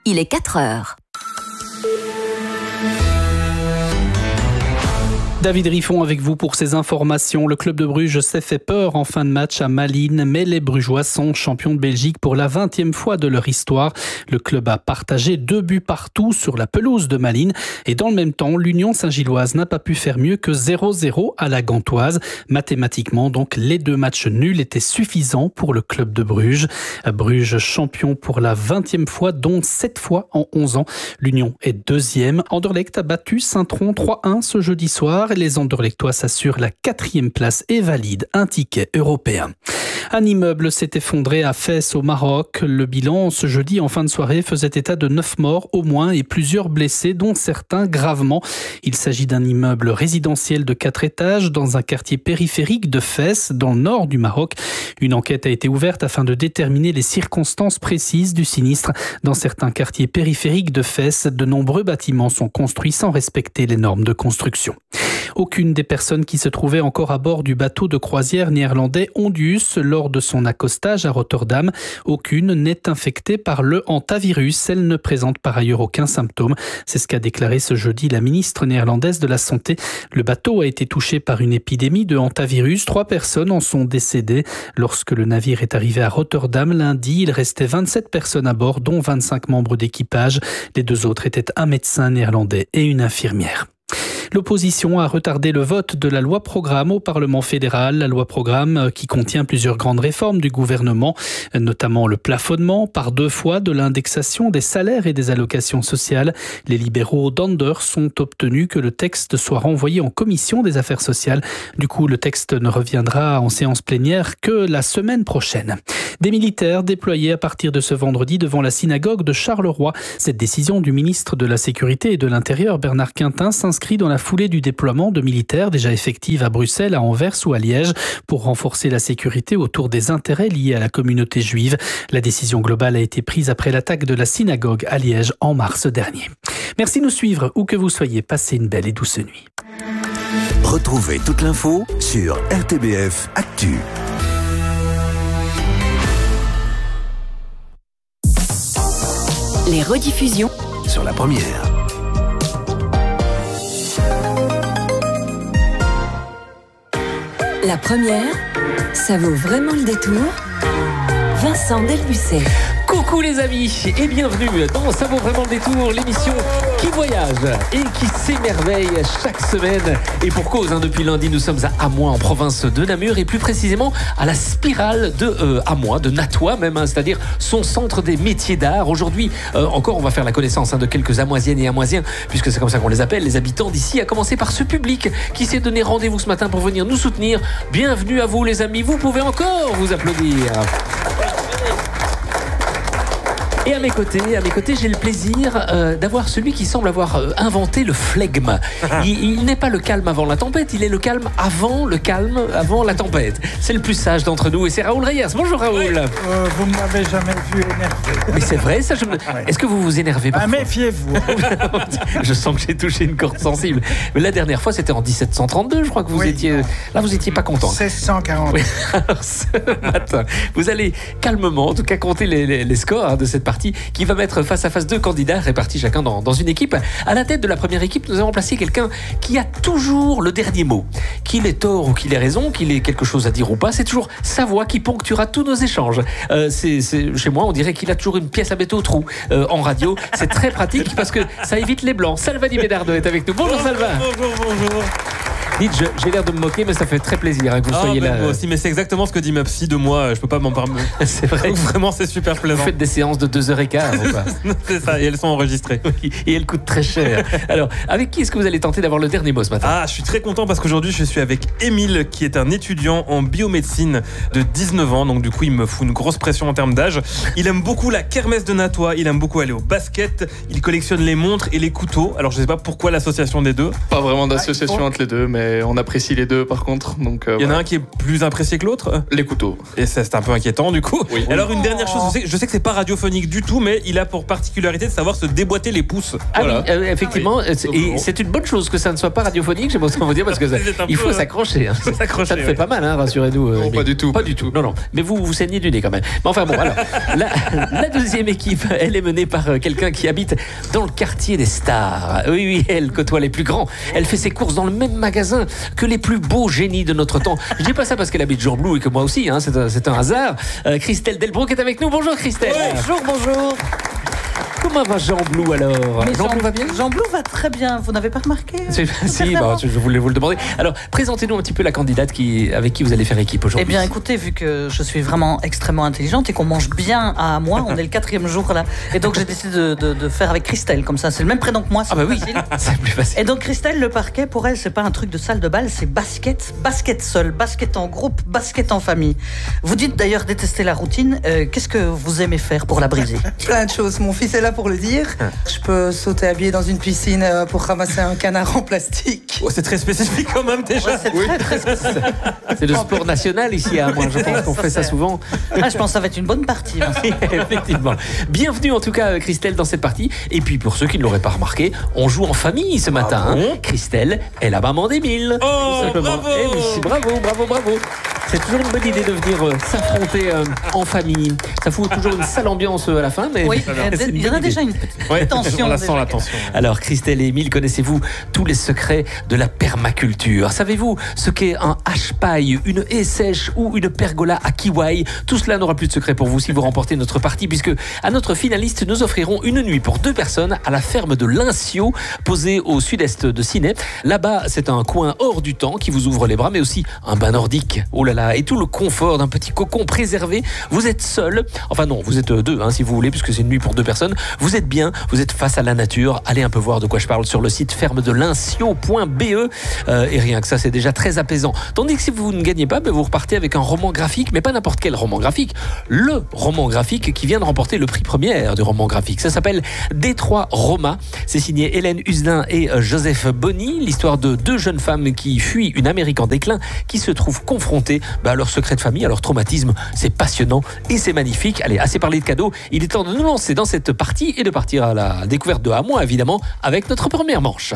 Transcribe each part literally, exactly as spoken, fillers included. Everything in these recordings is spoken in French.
il est quatre heures. David Riffon avec vous pour ces informations. Le club de Bruges s'est fait peur en fin de match à Malines, mais les Brugeois sont champions de Belgique pour la vingtième fois de leur histoire. Le club a partagé deux buts partout sur la pelouse de Malines et dans le même temps, l'Union Saint-Gilloise n'a pas pu faire mieux que zéro zéro à la Gantoise. Mathématiquement, donc, les deux matchs nuls étaient suffisants pour le club de Bruges. Bruges champion pour la vingtième fois, dont sept fois en onze ans. L'Union est deuxième. Anderlecht a battu Saint-Tron trois un ce jeudi soir. Les Anderlechtois s'assurent la quatrième place et valident un ticket européen. Un immeuble s'est effondré à Fès au Maroc. Le bilan ce jeudi en fin de soirée faisait état de neuf morts au moins et plusieurs blessés, dont certains gravement. Il s'agit d'un immeuble résidentiel de quatre étages dans un quartier périphérique de Fès, dans le nord du Maroc. Une enquête a été ouverte afin de déterminer les circonstances précises du sinistre. Dans certains quartiers périphériques de Fès, de nombreux bâtiments sont construits sans respecter les normes de construction. Aucune des personnes qui se trouvaient encore à bord du bateau de croisière néerlandais Ondius lors de son accostage à Rotterdam, aucune n'est infectée par le hantavirus. Elle ne présente par ailleurs aucun symptôme. C'est ce qu'a déclaré ce jeudi la ministre néerlandaise de la Santé. Le bateau a été touché par une épidémie de hantavirus. Trois personnes en sont décédées. Lorsque le navire est arrivé à Rotterdam lundi, il restait vingt-sept personnes à bord, dont vingt-cinq membres d'équipage. Les deux autres étaient un médecin néerlandais et une infirmière. L'opposition a retardé le vote de la loi programme au Parlement fédéral. La loi programme qui contient plusieurs grandes réformes du gouvernement, notamment le plafonnement par deux fois de l'indexation des salaires et des allocations sociales. Les libéraux d'Anders ont obtenu que le texte soit renvoyé en commission des affaires sociales. Du coup, le texte ne reviendra en séance plénière que la semaine prochaine. Des militaires déployés à partir de ce vendredi devant la synagogue de Charleroi. Cette décision du ministre de la Sécurité et de l'Intérieur, Bernard Quintin, s'inscrit dans la foulée du déploiement de militaires déjà effectifs à Bruxelles, à Anvers ou à Liège pour renforcer la sécurité autour des intérêts liés à la communauté juive. La décision globale a été prise après l'attaque de la synagogue à Liège en mars dernier. Merci de nous suivre où que vous soyez. Passez une belle et douce nuit. Retrouvez toute l'info sur R T B F Actu. Les rediffusions Sur la première. La première, ça vaut vraiment le détour. Vincent Delbucet. Coucou les amis et bienvenue dans Ça vaut vraiment le détour, l'émission qui voyage et qui s'émerveille chaque semaine. Et pour cause, hein, depuis lundi, nous sommes à Amois, en province de Namur, et plus précisément à la Spirale de euh, Amois, de Natois même, hein, c'est-à-dire son centre des métiers d'art. Aujourd'hui, euh, encore, on va faire la connaissance hein, de quelques Amoisiennes et Amoisiens, puisque c'est comme ça qu'on les appelle, les habitants d'ici, à commencer par ce public qui s'est donné rendez-vous ce matin pour venir nous soutenir. Bienvenue à vous les amis, vous pouvez encore vous applaudir. Et à mes côtés, à mes côtés, j'ai le plaisir euh, d'avoir celui qui semble avoir euh, inventé le flegme. Il, il n'est pas le calme avant la tempête, il est le calme avant le calme, avant la tempête. C'est le plus sage d'entre nous et c'est Raoul Reyes. Bonjour Raoul. Oui, euh, vous ne m'avez jamais vu énervé. Mais c'est vrai, ça. Je me... Ouais. Est-ce que vous vous énervez parfois ? Ah, méfiez-vous. Je sens que j'ai touché une corde sensible. Mais la dernière fois, c'était en dix-sept cent trente-deux, je crois que vous Oui. étiez. Là, vous étiez pas content. seize cent quarante. Oui. Alors ce matin, vous allez calmement, en tout cas, compter les, les, les scores hein, de cette partie qui va mettre face à face deux candidats répartis chacun dans, dans une équipe. À la tête de la première équipe, nous avons placé quelqu'un qui a toujours le dernier mot. Qu'il ait tort ou qu'il ait raison, qu'il ait quelque chose à dire ou pas, c'est toujours sa voix qui ponctuera tous nos échanges. Euh, c'est, c'est, chez moi, on dirait qu'il a toujours une pièce à mettre au trou euh, en radio. C'est très pratique parce que ça évite les blancs. Salva Di Medardo est avec nous. Bonjour, bonjour Salva. Bonjour, bonjour. Dites, je, j'ai l'air de me moquer, mais ça fait très plaisir hein, que vous Ah, soyez ben, là. moi aussi, mais c'est exactement ce que dit ma psy de moi. Je peux pas m'en permettre. C'est vrai. Vraiment, c'est super Vous plaisant. faites des séances de deux heures et quart ou pas ? C'est ça, et elles sont enregistrées. Et elles coûtent très cher. Alors, avec qui est-ce que vous allez tenter d'avoir le dernier mot ce matin ? Ah, je suis très content parce qu'aujourd'hui, je suis avec Émile, qui est un étudiant en biomédecine de dix-neuf ans. Donc, du coup, il me fout une grosse pression en termes d'âge. Il aime beaucoup la kermesse de Natois. Il aime beaucoup aller au basket. Il collectionne les montres et les couteaux. Alors, je sais pas pourquoi l'association des deux. Pas vraiment d'association Ah, entre les deux, mais mais on apprécie les deux par contre. Donc, euh, Il y en a voilà. un qui est plus apprécié que l'autre. Les couteaux. Et ça, c'est un peu inquiétant du coup. Oui. Alors une dernière chose, je sais, je sais que c'est pas radiophonique du tout, mais il a pour particularité de savoir se déboîter les pouces. Ah Voilà. oui, euh, effectivement, Ah oui. c'est- et c'est une bonne chose que ça ne soit pas radiophonique, j'ai besoin de vous dire, parce que ça- C'est un il peu, faut euh, s'accrocher. Hein. s'accrocher, Ça ne fait ouais. pas mal, hein, rassurez-nous. euh, Non, Émile. pas du tout, Pas pas du du tout. tout. Non, non. Mais vous, vous saignez du nez quand même. Mais enfin bon, alors, la, la deuxième équipe, elle est menée par euh, quelqu'un qui habite dans le quartier des stars. Oui, oui, elle côtoie les plus grands. Elle fait ses courses dans le même magasin que les plus beaux génies de notre temps. Je dis pas ça parce qu'elle habite Jean-Blou et que moi aussi, hein, c'est un, c'est un hasard. Euh, Christelle Delbrook est avec nous. Bonjour Christelle. Bonjour, bonjour. Comment va Jean-Blou alors? Mais Jean-Blou va bien? Jean Blou va très bien. Vous n'avez pas remarqué? C'est- Si, bah, je voulais vous le demander. Alors, présentez-nous un petit peu la candidate qui, avec qui vous allez faire équipe Eh aujourd'hui. bien, écoutez, vu que je suis vraiment extrêmement intelligente et qu'on mange bien à moi, on est le quatrième jour là. Et donc, j'ai décidé de, de- de faire avec Christelle, comme ça. C'est le même prénom que moi, c'est Ah bah plus oui, facile. c'est plus facile. Et donc, Christelle, le parquet, pour elle, c'est pas un truc de salle de bal, c'est basket. Basket seul, basket en groupe, basket en famille. Vous dites d'ailleurs détester la routine. Euh, Qu'est-ce que vous aimez faire pour la briser? Plein de choses. Mon fils est là pour le dire. Je peux sauter habillé dans une piscine euh, pour ramasser un canard en plastique. Oh, c'est très spécifique quand même déjà. Ouais, c'est très, très spécifique. C'est le sport national ici à moi. Je pense qu'on Ça, fait ça c'est- souvent. Ah, je pense que ça va être une bonne partie. Vincent. Effectivement. Bienvenue en tout cas Christelle dans cette partie. Et puis pour ceux qui ne l'auraient pas remarqué, on joue en famille ce matin. Ah bon hein. Christelle est la maman d'Émile. Oh, tout simplement. bravo Eh oui, bravo, bravo, bravo. C'est toujours une bonne idée de venir euh, s'affronter euh, en famille. Ça fout toujours une sale ambiance euh, à la fin, mais Oui, c'est une il y en bonne a idée. déjà une petite Ouais, tension. on la sent déjà. la tension. Alors Christelle et Émile, connaissez-vous tous les secrets de la permaculture? Savez-vous ce qu'est un hache-paille, une haie sèche ou une pergola à kiwai? Tout cela n'aura plus de secret pour vous si vous remportez notre partie, puisque à notre finaliste, nous offrirons une nuit pour deux personnes à la ferme de Linciot, posée au sud-est de Ciney. Là-bas, c'est un coin hors du temps qui vous ouvre les bras, mais aussi un bain nordique. Oh là là, et tout le confort d'un petit cocon préservé. Vous êtes seul, enfin non, vous êtes deux, hein, si vous voulez, puisque c'est une nuit pour deux personnes. Vous êtes bien, vous êtes face à la nature. Allez un peu voir de quoi je parle sur le site ferme de linciot point b e. Euh, et rien que ça, c'est déjà très apaisant. Tandis que si vous ne gagnez pas, ben vous repartez avec un roman graphique, mais pas n'importe quel roman graphique. Le roman graphique qui vient de remporter le prix première du roman graphique. Ça s'appelle Détroit Roma. C'est signé Hélène Huselin et euh, Joseph Bonny. L'histoire de deux jeunes femmes qui fuient une Amérique en déclin, qui se trouvent confrontées ben, à leur secret de famille, à leur traumatisme. C'est passionnant et c'est magnifique. Allez, assez parlé de cadeaux. Il est temps de nous lancer dans cette partie et de partir à la découverte de à moi, évidemment, avec notre première manche.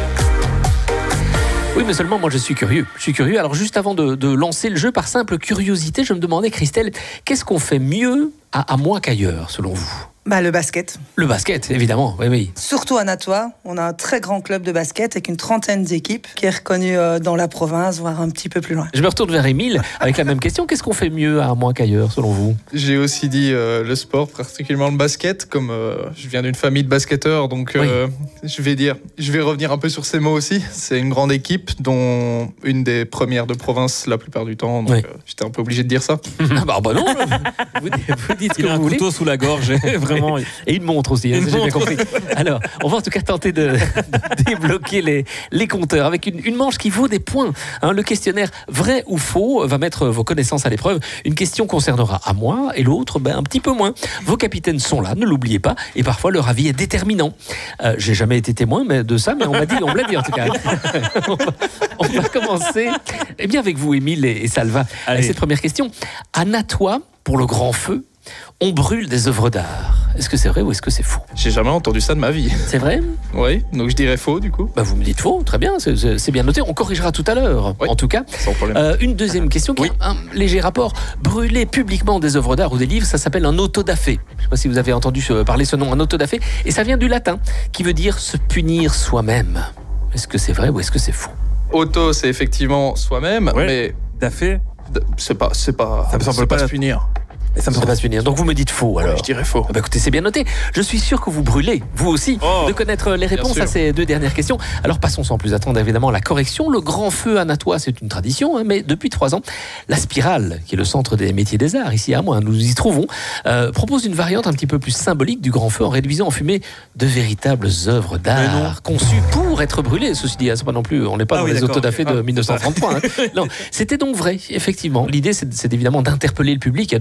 Oui, mais seulement moi je suis curieux. Je suis curieux. Alors juste avant de, de lancer le jeu, par simple curiosité, je me demandais, Christelle, qu'est-ce qu'on fait mieux à, à moi qu'ailleurs, selon vous? Bah, le basket. Le basket, évidemment. Oui, oui. Surtout à Natois, on a un très grand club de basket avec une trentaine d'équipes qui est reconnu euh, dans la province, voire un petit peu plus loin. Je me retourne vers Émile avec la même question. Qu'est-ce qu'on fait mieux à moi qu'ailleurs, selon vous? J'ai aussi dit euh, le sport, particulièrement le basket, comme euh, je viens d'une famille de basketteurs, donc euh, je vais dire, je vais revenir un peu sur ces mots aussi. C'est une grande équipe, dont une des premières de province la plupart du temps, donc Oui. euh, j'étais un peu obligé de dire ça. Ah bah, bah non, vous, vous dites ce Il que a un vous voulez. couteau sous la gorge, et vraiment. Et une montre aussi, hein, Une ça, j'ai bien montre. compris. Alors, on va en tout cas tenter de, de débloquer les, les compteurs avec une, une manche qui vaut des points. Hein, le questionnaire vrai ou faux va mettre vos connaissances à l'épreuve. Une question concernera à moi et l'autre ben, un petit peu moins. Vos capitaines sont là, ne l'oubliez pas, et parfois leur avis est déterminant. Euh, j'ai jamais été témoin mais de ça, mais on m'a dit, on me l'a dit en tout cas. on, va, on va commencer eh bien, avec vous, Émile et, et Salva, Allez. avec cette première question. À Natois, pour le grand feu, on brûle des œuvres d'art. Est-ce que c'est vrai ou est-ce que c'est faux? J'ai jamais entendu ça de ma vie. C'est vrai? Oui, donc je dirais faux du coup, Bah vous me dites faux, très bien, c'est- c'est c'est bien noté. On corrigera tout à l'heure, Oui. en tout cas. sans problème. Euh, une deuxième question qui Oui. a un léger rapport. Brûler publiquement des œuvres d'art ou des livres, ça s'appelle un autodafé. Je ne sais pas si vous avez entendu ce- parler ce nom, un autodafé. Et ça vient du latin, qui veut dire se punir soi-même. Est-ce que c'est vrai ou est-ce que c'est faux? Auto, c'est effectivement soi-même, Ouais. mais T'as fait d- c'est pas, c'est pas, Ça me semble c'est pas pas la- se punir. Et ça me Ça semble va se punir. Donc vous me dites faux alors. Je dirais faux. Ah bah écoutez, c'est bien noté. Je suis sûr que vous brûlez, vous aussi, Oh. de connaître les réponses sûr. à ces deux dernières questions. Alors passons sans plus attendre évidemment à la correction. Le grand feu à Natois, c'est une tradition, hein, mais depuis trois ans, la Spirale, qui est le centre des métiers des arts, ici à moi, nous y trouvons, euh, propose une variante un petit peu plus symbolique du grand feu en réduisant en fumée de véritables œuvres Mais non. d'art conçues pour être brûlées. Ceci dit, hein, c'est pas non plus, on n'est pas Ah dans oui, les d'accord, autodafés ok. de Ah, mille neuf cent trente-trois. hein. Non, c'était donc vrai, effectivement. L'idée, c'est c'est évidemment d'interpeller le public. Il y a deux ans, ils avaient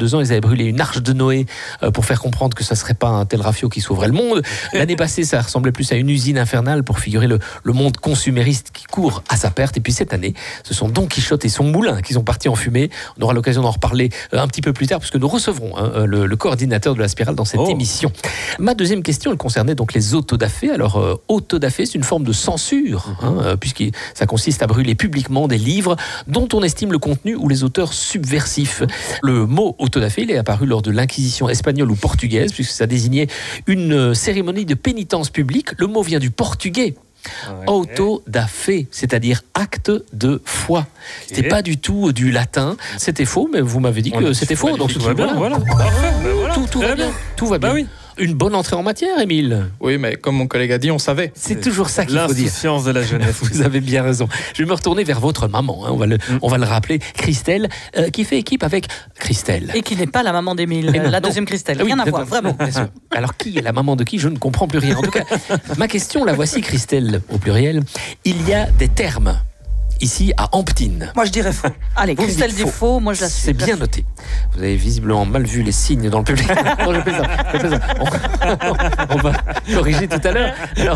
brûlé une arche de Noé euh, pour faire comprendre que ça serait pas un tel rafio qui sauverait le monde. L'année passée, ça ressemblait plus à une usine infernale pour figurer le, le monde consumériste qui court à sa perte. Et puis cette année, ce sont Don Quichotte et son moulin qui sont partis en fumée. On aura l'occasion d'en reparler euh, un petit peu plus tard puisque nous recevrons hein, le, le coordinateur de la Spirale dans cette oh. émission. Ma deuxième question, elle concernait donc les autodafés. Alors, euh, autodafé, c'est une forme de censure, hein, euh, puisque ça consiste à brûler publiquement des livres dont on estime le contenu ou les auteurs subversifs. Le mot autodafé, il est apparu lors de l'Inquisition espagnole ou portugaise, puisque ça désignait une cérémonie de pénitence publique. Le mot vient du portugais. Ouais. Auto da fe, c'est-à-dire acte de foi. C'était okay. pas du tout du latin. C'était faux, mais vous m'avez dit que ouais, c'était faux. Donc tout va bien. Voilà. Voilà. Tout, tout va bien. Tout va bien. Bah oui. Une bonne entrée en matière, Émile. Oui, mais comme mon collègue a dit, on savait. C'est toujours ça qu'il faut dire. L'insouciance de la jeunesse. Vous avez bien raison. Je vais me retourner vers votre maman. Hein. On va le, mm. on va le rappeler, Christelle, euh, qui fait équipe avec Christelle. Et qui n'est pas la maman d'Émile, euh, la deuxième Christelle. Rien oui, à voir, vraiment. Alors qui est la maman de qui? Je ne comprends plus rien. En tout cas, ma question, la voici, Christelle, au pluriel. Il y a des termes. Ici à Amptine. Moi je dirais faux. Allez, vous Christelle dit faux. faux, moi je la suis. C'est bien noté. Vous avez visiblement mal vu les signes dans le public. Non, je plaisante, je plaisante. On, on va corriger tout à l'heure. Alors,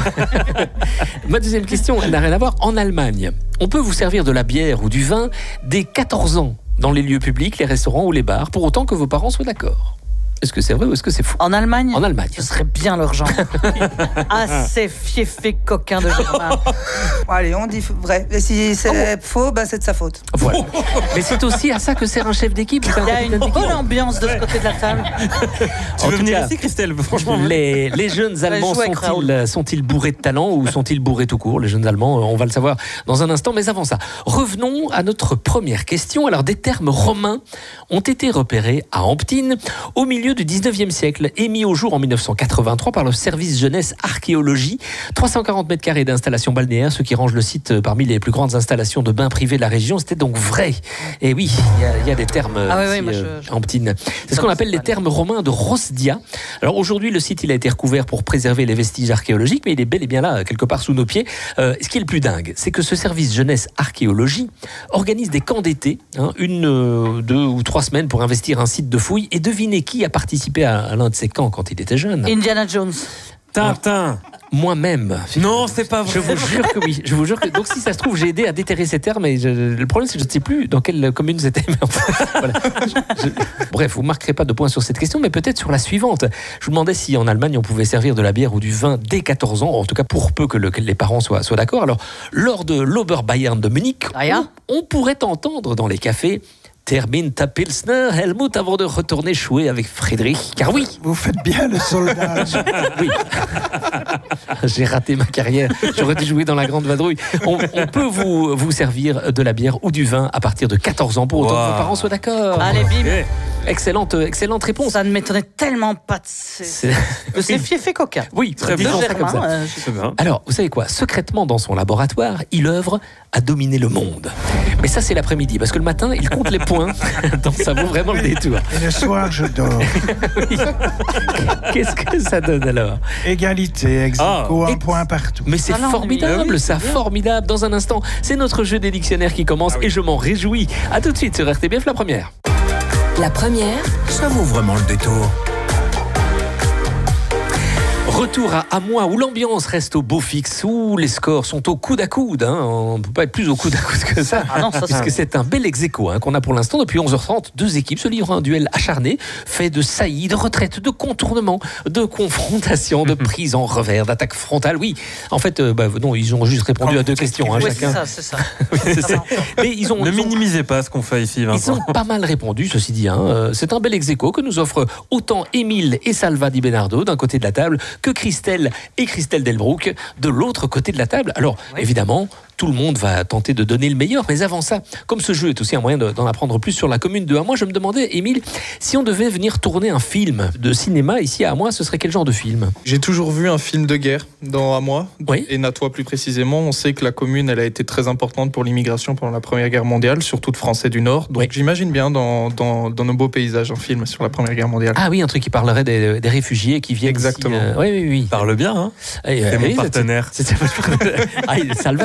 ma deuxième question, elle n'a rien à voir. En Allemagne, on peut vous servir de la bière ou du vin dès quatorze ans dans les lieux publics, les restaurants ou les bars, pour autant que vos parents soient d'accord. Est-ce que c'est vrai ou est-ce que c'est faux? En Allemagne? En Allemagne. Ce serait bien leur genre. Assez fiefé coquin de Germain. Allez, on dit vrai. Et si c'est oh. faux, bah c'est de sa faute. Voilà. Mais c'est aussi à ça que sert un chef d'équipe. Il y a une bonne ambiance de ce côté de la table. Tu veux venir ici, Christelle? Franchement. Les, les jeunes Allemands sont-ils, sont-ils bourrés de talent ou sont-ils bourrés tout court? Les jeunes Allemands, on va le savoir dans un instant. Mais avant ça, revenons à notre première question. Alors, des termes romains ont été repérés à Amptine au milieu du dix-neuvième siècle et mis au jour en mille neuf cent quatre-vingt-trois par le service jeunesse archéologie. trois cent quarante mètres carrés d'installations balnéaires, ce qui range le site parmi les plus grandes installations de bains privés de la région. C'était donc vrai. Et oui, il y, y a des termes ah oui, ici, oui, moi, euh, je, je... Amptine. C'est ce qu'on appelle les termes romains de Rosdia. Alors aujourd'hui, le site il a été recouvert pour préserver les vestiges archéologiques, mais il est bel et bien là, quelque part sous nos pieds. Euh, ce qui est le plus dingue, c'est que ce service jeunesse archéologie organise des camps d'été, hein, une, euh, deux ou trois semaines pour investir un site de fouilles. Et devinez qui a participé à, à l'un de ces camps quand il était jeune? Indiana Jones. Tintin. Moi-même. Non, c'est pas vrai. Je vous jure que oui. Je vous jure que donc si ça se trouve j'ai aidé à déterrer ces termes. Et je, le problème c'est que je ne sais plus dans quelle commune c'était. Mais enfin, voilà. je, je, bref, vous marquerez pas de points sur cette question, mais peut-être sur la suivante. Je vous demandais si en Allemagne on pouvait servir de la bière ou du vin dès quatorze ans, en tout cas pour peu que, le, que les parents soient, soient d'accord. Alors lors de l'Oberbayern de Munich, ah, yeah. on, on pourrait entendre dans les cafés. Termine ta Pilsner, Helmut, avant de retourner jouer avec Friedrich. Car oui. Vous faites bien le soldat. Oui. J'ai raté ma carrière. J'aurais dû jouer dans la Grande Vadrouille. On, on peut vous, vous servir de la bière ou du vin à partir de quatorze ans pour autant wow. que vos parents soient d'accord. Allez, bim. Okay. Excellente, excellente réponse. Ça ne m'étonnait tellement pas de ces, de ces fiefés coquins. Oui, très bien. Ça comme ça. Euh, Alors, vous savez quoi? Secrètement, dans son laboratoire, il œuvre à dominer le monde. Mais ça, c'est l'après-midi, parce que le matin, il compte les points. Donc, ça vaut vraiment le détour. Et le soir, je dors. Oui. Qu'est-ce que ça donne alors? Égalité, ex aequo, ah. un point partout. Mais c'est ah formidable, oui, ça, formidable. Dans un instant, c'est notre jeu des dictionnaires qui commence ah oui. et je m'en réjouis. À tout de suite sur R T B F, la première. La première, ça vaut vraiment le détour. Retour à Amois, où l'ambiance reste au beau fixe, où les scores sont au coude à coude. Hein. On ne peut pas être plus au coude à coude que ça. Ah non, ça puisque c'est un bel ex-aequo hein, qu'on a pour l'instant depuis onze heures trente. Deux équipes se livrent un duel acharné, fait de saillies, de retraites, de contournements, de confrontations, de prises en revers, d'attaques frontales. Oui, en fait, euh, bah, non, ils ont juste répondu Quand à deux questions. Hein, oui, chacun. c'est ça, c'est ça. oui, c'est ça. Mais ils ont, ne ils ont, minimisez pas ce qu'on fait ici, Vincent. Ils ont pas mal répondu, ceci dit. Hein. C'est un bel ex-aequo que nous offrent autant Émile et Salva Di Bernardo d'un côté de la table que Christelle et Christelle Delbrouck de l'autre côté de la table. Alors, oui. évidemment, tout le monde va tenter de donner le meilleur, mais avant ça, comme ce jeu est aussi un moyen de, d'en apprendre plus sur la commune de Amois, je me demandais, Émile, si on devait venir tourner un film de cinéma ici à Amois, ce serait quel genre de film? J'ai toujours vu un film de guerre dans Amois, oui. et Natois plus précisément. On sait que la commune, elle a été très importante pour l'immigration pendant la Première Guerre mondiale, surtout de Français du Nord. Donc oui. j'imagine bien dans, dans, dans nos beaux paysages un film sur la Première Guerre mondiale. Ah oui, un truc qui parlerait des, des réfugiés qui viennent Exactement. Ici, euh, oui, oui, oui. Parle bien, hein. Et, c'est euh, mon oui, partenaire. C'est, c'est, c'est, ah, Salva est fier.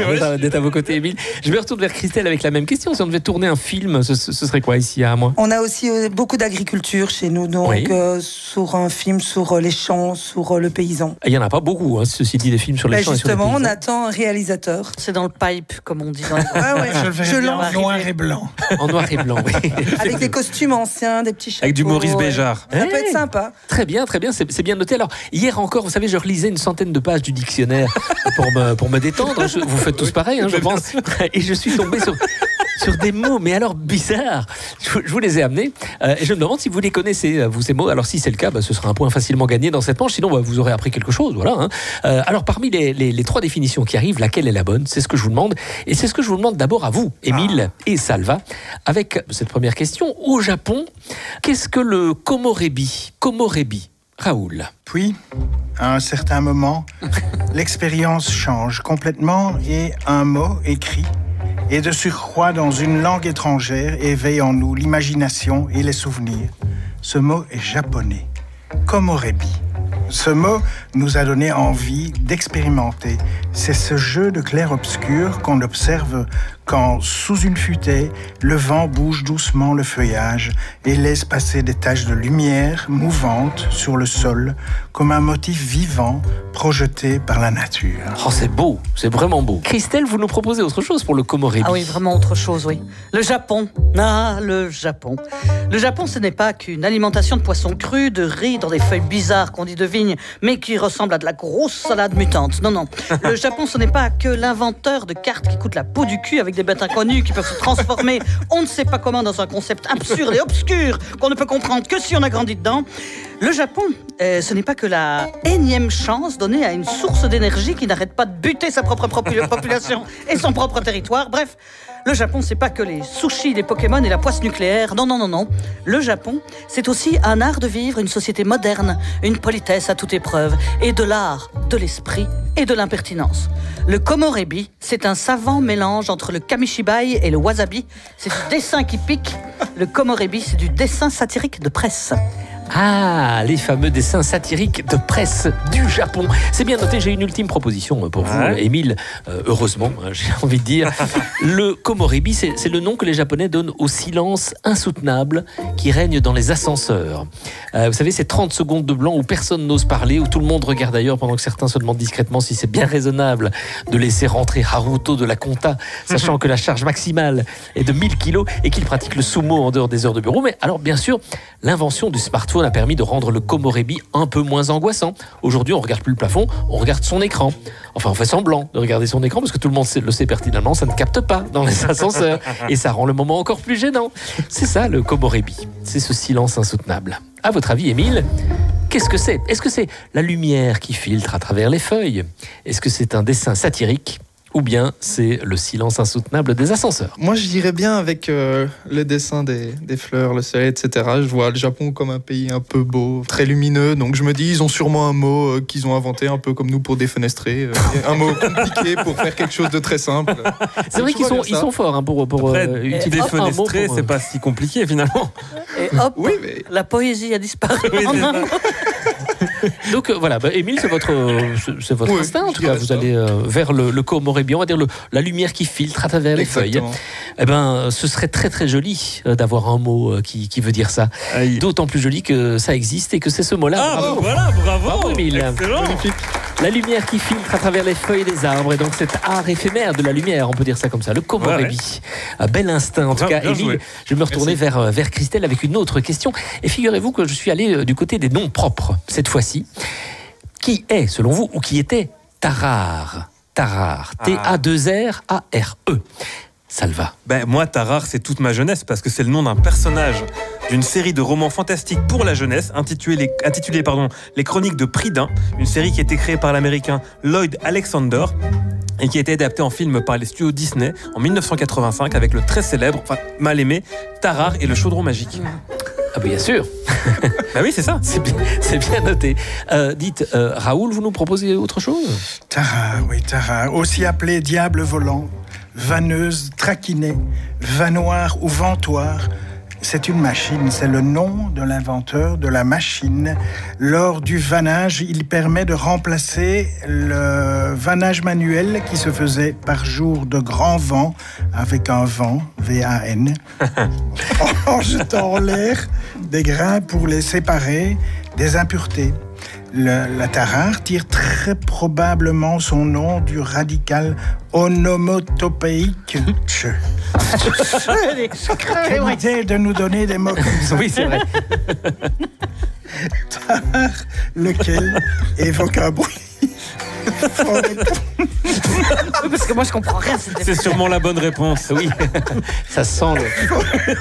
d'être à, d'être à vos côtés, Émile. Je me retourne vers Christelle avec la même question. Si on devait tourner un film, ce, ce serait quoi ici à moi? On a aussi euh, beaucoup d'agriculture chez nous, donc Oui. euh, sur un film sur euh, les champs, sur euh, le paysan. Il n'y en a pas beaucoup, hein, ceci dit, des films sur les Ben champs et sur les justement, on paysans. attend un réalisateur. C'est dans le pipe, comme on dit dans les... Ouais, ouais. Je le verrais Je bien lance en noir et blanc. En noir et blanc, oui. Avec des costumes anciens, des petits chapeaux. Avec du Maurice ouais. Béjart. Ça peut Hey. être sympa. Très bien, très bien, c'est, c'est bien noté. Alors, hier encore, vous savez, je relisais une centaine de pages du dictionnaire pour me, pour me détendre. Je- vous faites tous pareil, hein, je pense. Et je suis tombé sur, sur des mots, mais alors bizarres. Je, vous- je vous les ai amenés. Euh, et je me demande si vous les connaissez, euh, vous, ces mots. Alors, si c'est le cas, bah, ce sera un point facilement gagné dans cette manche. Sinon, bah, vous aurez appris quelque chose. Voilà. Hein. Euh, alors, parmi les, les, les trois définitions qui arrivent, laquelle est la bonne? C'est ce que je vous demande. Et c'est ce que je vous demande d'abord à vous, Émile et Salva, avec cette première question. Au Japon, qu'est-ce que le komorebi? Komorebi. Raoul. Puis, à un certain moment, l'expérience change complètement et un mot écrit et de surcroît dans une langue étrangère éveille en nous l'imagination et les souvenirs. Ce mot est japonais, komorebi. Ce mot nous a donné envie d'expérimenter. C'est ce jeu de clair-obscur qu'on observe quand, sous une futaie, le vent bouge doucement le feuillage et laisse passer des taches de lumière mouvantes sur le sol, comme un motif vivant projeté par la nature. Oh, c'est beau, c'est vraiment beau. Christelle, vous nous proposez autre chose pour le komorebi? Ah oui, vraiment autre chose, oui. Le Japon. Ah, le Japon. Le Japon, ce n'est pas qu'une alimentation de poissons crus, de riz dans des feuilles bizarres qu'on dit de vigne, mais qui ressemble à de la grosse salade mutante. Non, non. Le Japon, ce n'est pas que l'inventeur de cartes qui coûtent la peau du cul avec des bêtes inconnues qui peuvent se transformer, on ne sait pas comment, dans un concept absurde et obscur qu'on ne peut comprendre que si on a grandi dedans. Le Japon, euh, ce n'est pas que la énième chance donnée à une source d'énergie qui n'arrête pas de buter sa propre popu- population et son propre territoire. Bref, le Japon, c'est pas que les sushis, les Pokémon et la poisse nucléaire. Non, non, non, non. Le Japon, c'est aussi un art de vivre, une société moderne, une politesse à toute épreuve, et de l'art, de l'esprit et de l'impertinence. Le komorebi, c'est un savant mélange entre le kamishibai et le wasabi. C'est du dessin qui pique. Le komorebi, c'est du dessin satirique de presse. Ah, les fameux dessins satiriques de presse du Japon. C'est bien noté, j'ai une ultime proposition pour vous, Ouais. Émile. Euh, heureusement, hein, j'ai envie de dire. Le komorebi, c'est, c'est le nom que les Japonais donnent au silence insoutenable qui règne dans les ascenseurs. Euh, vous savez, ces trente secondes de blanc où personne n'ose parler, où tout le monde regarde ailleurs pendant que certains se demandent discrètement si c'est bien raisonnable de laisser rentrer Haruto de la compta, sachant que la charge maximale est de mille kilos et qu'il pratique le sumo en dehors des heures de bureau. Mais alors, bien sûr, l'invention du smartphone a permis de rendre le komorebi un peu moins angoissant. Aujourd'hui, on regarde plus le plafond, on regarde son écran. Enfin, on fait semblant de regarder son écran parce que tout le monde sait- le sait pertinemment, ça ne capte pas dans les ascenseurs. Et ça rend le moment encore plus gênant. C'est ça, le komorebi. C'est ce silence insoutenable. À votre avis, Émile, qu'est-ce que c'est? Est-ce que c'est la lumière qui filtre à travers les feuilles? Est-ce que c'est un dessin satirique? Ou bien c'est le silence insoutenable des ascenseurs? Moi, je dirais bien avec euh, le dessin des, des fleurs, le soleil, et cetera. Je vois le Japon comme un pays un peu beau, très lumineux. Donc, je me dis, ils ont sûrement un mot euh, qu'ils ont inventé, un peu comme nous pour défenestrer. Euh, un mot compliqué pour faire quelque chose de très simple. C'est vrai Je qu'ils vois sont, bien ils ça. sont forts hein, pour, pour Après, euh, utiliser un mot défenestrer, pour, euh, c'est pas si compliqué finalement. Et hop, Oui, mais la poésie a disparu. Oui, c'est ça. Donc euh, voilà, bah, Émile, c'est votre, euh, c'est- c'est votre Oui, instinct. En je tout cas, dirais vous ça. allez euh, vers le, le komorebi, on va dire le, la lumière qui filtre à travers les feuilles. Exactement. Eh ben, ce serait très très joli euh, d'avoir un mot euh, qui, qui veut dire ça. Aïe. D'autant plus joli que ça existe et que c'est ce mot-là. Ah, Bravo. bah voilà, bravo. Bravo, Émile. Excellent. La lumière qui filtre à travers les feuilles des arbres et donc cet art éphémère de la lumière, on peut dire ça comme ça, le komorebi. Un bel instinct en tout Bien- cas. bien Émile, joué. je vais me retourner vers, euh, vers Christelle avec une autre question. Et figurez-vous que je suis allé euh, du côté des noms propres cette fois-ci. Qui est, selon vous, ou qui était Tarare? Tarare. T A deux R A R E. Salva. Ben, moi, Tarare, c'est toute ma jeunesse parce que c'est le nom d'un personnage d'une série de romans fantastiques pour la jeunesse intitulée les, intitulée, pardon, les Chroniques de Pridin, une série qui a été créée par l'américain Lloyd Alexander et qui a été adaptée en film par les studios Disney en dix-neuf cent quatre-vingt-cinq avec le très célèbre, enfin mal aimé, Tarare et le chaudron magique. Ah bien sûr, Bah oui, c'est ça. c'est bien, c'est bien noté. Euh, dites, euh, Raoul, vous nous proposez autre chose? Tara, oui, Tara, aussi appelé diable volant, vanneuse, traquinée, vanoir ou ventoir, c'est une machine, c'est le nom de l'inventeur de la machine. Lors du vannage, il permet de remplacer le vannage manuel qui se faisait par jour de grand vent avec un vent, V A N, en jetant en l'air des grains pour les séparer des impuretés. Le, la tarare tire très probablement son nom du radical onomatopéique ch. Quelle idée de nous donner des mots comme ça. Oui, c'est vrai. Tarare, lequel évoque un bruit. Parce que moi je comprends rien. C'est sûrement la bonne réponse. Oui, ça sent le...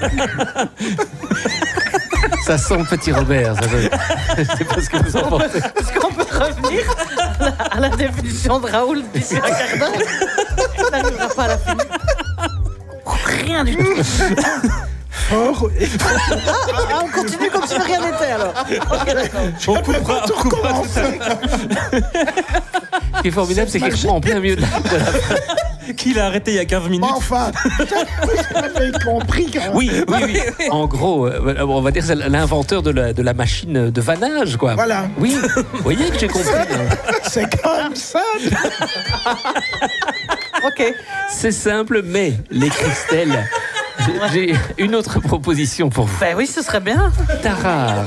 Ça sent le petit Robert. Ça veut... Je sais pas ce que vous en pensez. Est-ce qu'on peut revenir à la, à la définition de Raoul d'ici un quart d'heure? On n'arrivera pas à la fin. Rien du tout. Fort et... Ah, ah, on continue comme si de rien n'était alors. Ok, d'accord. On coupera, on coupera tout ça. Ce qui est formidable, c'est qu'il reprend en plein milieu de la, de la... Qu'il a arrêté il y a quinze minutes. Enfin, vous avez compris quand même. Oui, oui, oui. En gros, euh, on va dire que c'est l'inventeur de la, de la machine de vannage, quoi. Voilà. Oui, vous voyez que j'ai compris. C'est comme ça. Ok. C'est simple, mais les Christelle. J'ai une autre proposition pour vous. Ben oui, ce serait bien. Tarare.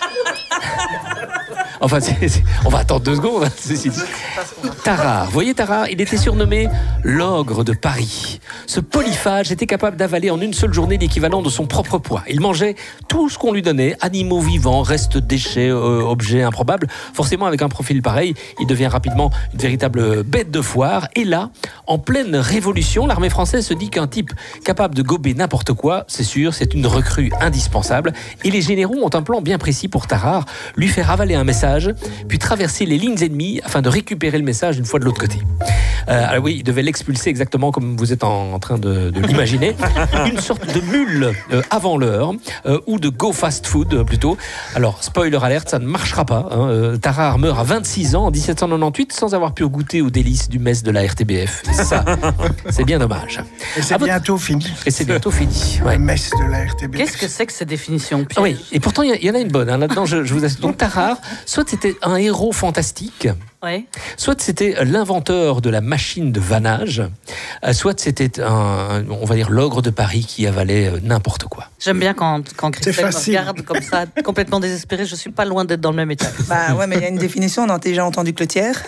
Enfin, c'est, c'est, on va attendre deux secondes. Hein, ceci dit. Tarare. Vous voyez, Tarare, il était surnommé l'ogre de Paris. Ce polyphage était capable d'avaler en une seule journée l'équivalent de son propre poids. Il mangeait tout ce qu'on lui donnait, animaux vivants, restes, déchets, euh, objets improbables. Forcément, avec un profil pareil, il devient rapidement une véritable bête de foire. Et là, en pleine révolution, l'armée française se dit qu'un type capable de gober n'importe quoi, c'est sûr, c'est une recrue indispensable. Et les généraux ont un plan bien précis pour Tarare, lui faire avaler un message, puis traverser les lignes ennemies afin de récupérer le message une fois de l'autre côté. Euh, alors oui, il devait l'expulser exactement comme vous êtes en, en train de, de l'imaginer. Une sorte de mule euh, avant l'heure, euh, ou de go fast food euh, plutôt. Alors, spoiler alert, ça ne marchera pas. Hein. Euh, Tarare meurt à vingt-six ans en dix-sept cent quatre-vingt-huit sans avoir pu goûter aux délices du mess de la R T B F. Ça, c'est bien dommage. Et c'est à bientôt votre... fini. Et c'est bientôt fini. Le Ouais. mess de la R T B F. Qu'est-ce que c'est que ces définitions, Pierre? Ah oui, et pourtant il y, y en a une bonne. Hein. Là-dedans, je, je vous assure. Donc Tarare, soit c'était un héros fantastique, Oui. soit c'était l'inventeur de la machine de vannage, euh, soit c'était un, on va dire, l'ogre de Paris qui avalait euh, n'importe quoi. J'aime bien quand, quand Christelle me facile. regarde comme ça, complètement désespérée. Je suis pas loin d'être dans le même état. Bah ouais, mais il y a une définition, on a déjà entendu que le tiers.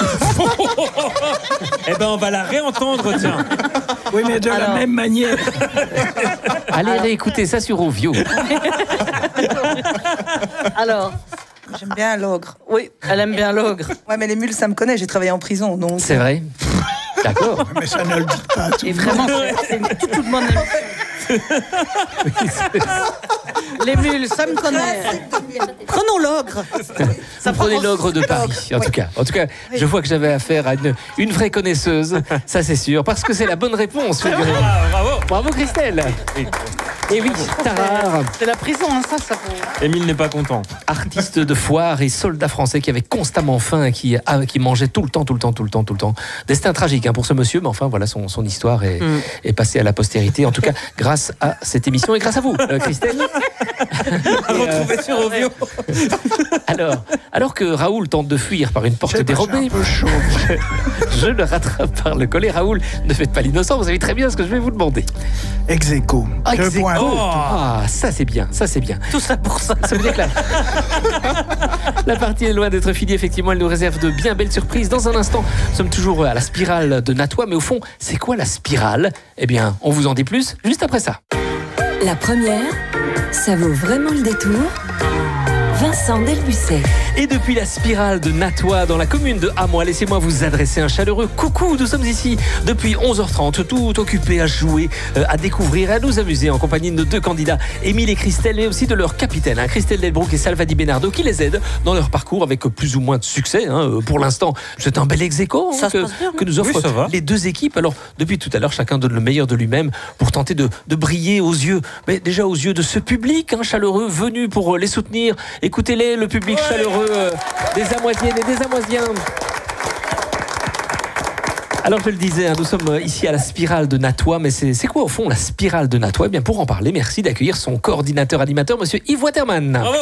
Eh ben, on va la réentendre, tiens. Oui, mais de Alors. la même manière. Allez réécouter ça sur Ovio. Alors, J'aime bien l'ogre. oui, elle aime bien l'ogre. Ouais, mais les mules, ça me connaît, j'ai travaillé en prison, donc... C'est vrai. D'accord. Mais ça ne le dit pas à tout Et le monde. vraiment, c'est- c'est- tout le monde aime. Les mules, ça me connaît. Prenons l'ogre. Ça prenez l'ogre de Paris, en tout cas. En tout cas, je vois que j'avais affaire à une, une vraie connaisseuse, ça c'est sûr, parce que c'est la bonne réponse. figurez-vous. Ah, bravo. Bravo Christelle. Et oui, Tarare, C'est la prison, hein, ça, ça peut... Émile n'est pas content. artiste de foire et soldat français qui avait constamment faim et qui, ah, qui mangeait tout le temps, tout le temps, tout le temps, tout le temps. Destin tragique hein, pour ce monsieur, mais enfin voilà, son, son histoire est, Mm. est passée à la postérité. En tout cas, grâce à cette émission et grâce à vous, euh, Christelle. À retrouver sur Ovio. Alors, alors que Raoul tente de fuir par une porte C'est pas, j'ai dérobée, un peu chaud. je le rattrape par le collet. Raoul, ne faites pas l'innocent, vous savez très bien ce que je vais vous demander. Ex aequo. Ah, Deux ex aequo. points. Ah, ça c'est bien, ça c'est bien. Tout ça pour ça. Ça veut dire que la... la partie est loin d'être finie. Effectivement, elle nous réserve de bien belles surprises. Dans un instant, nous sommes toujours à la spirale de Natois. Mais au fond, c'est quoi la spirale? Eh bien, on vous en dit plus juste après ça. La première, ça vaut vraiment le détour. Vincent Delbucet. Et depuis la spirale de Natois dans la commune de Hamois, laissez-moi vous adresser un chaleureux coucou. Nous sommes ici depuis onze heures trente, tout occupés à jouer, euh, à découvrir, à nous amuser en compagnie de nos deux candidats, Émile et Christelle, mais aussi de leur capitaine, hein, Christelle Delbrouck et Salvador Benardo, qui les aident dans leur parcours avec plus ou moins de succès. Hein. Pour l'instant, c'est un bel ex-aequo hein, Ça se que, passe bien, que nous offrent Oui, ça va. les deux équipes. Alors, depuis tout à l'heure, chacun donne le meilleur de lui-même pour tenter de, de briller aux yeux, mais déjà aux yeux de ce public hein, chaleureux venu pour euh, les soutenir. Écoutez-les, le public chaleureux euh, des Amoisiennes et des Amoisiens. Alors je le disais, hein, nous sommes ici à la Spirale de Natois, mais c'est, c'est quoi au fond la Spirale de Natois? Eh bien pour en parler, merci d'accueillir son coordinateur animateur, monsieur Yves Waterman. Bravo.